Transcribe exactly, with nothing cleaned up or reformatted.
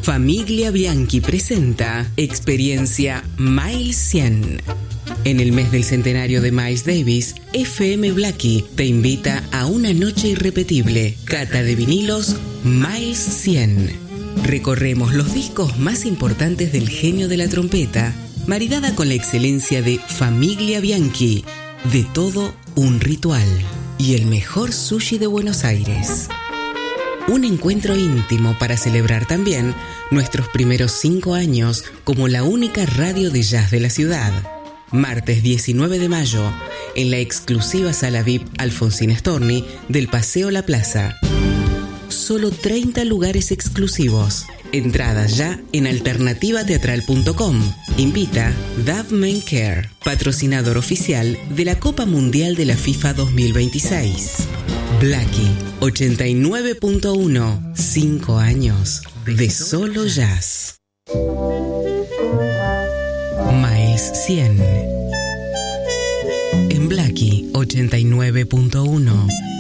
Famiglia Bianchi presenta Experiencia Miles cien. En el mes del centenario de Miles Davis, F M Blackie te invita a una noche irrepetible. Cata de vinilos Miles cien. Recorremos los discos más importantes del genio de la trompeta, maridada con la excelencia de Famiglia Bianchi. De todo un ritual. Y el mejor sushi de Buenos Aires. Un encuentro íntimo para celebrar también nuestros primeros cinco años como la única radio de jazz de la ciudad. Martes diecinueve de mayo, en la exclusiva sala V I P Alfonsín Storni del Paseo La Plaza. Solo treinta lugares exclusivos. Entradas ya en alternativa teatral punto com. Invita Dove Men Care, patrocinador oficial de la Copa Mundial de la FIFA dos mil veintiséis. Blackie ochenta y nueve punto uno. Cinco años de solo jazz. Miles cien. En Blackie ochenta y nueve punto uno.